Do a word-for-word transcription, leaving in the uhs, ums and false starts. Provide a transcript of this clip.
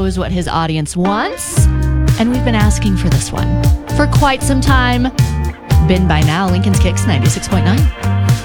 knows what his audience wants, and we've been asking for this one for quite some time. Been by now, Lincoln's Kicks ninety-six point nine.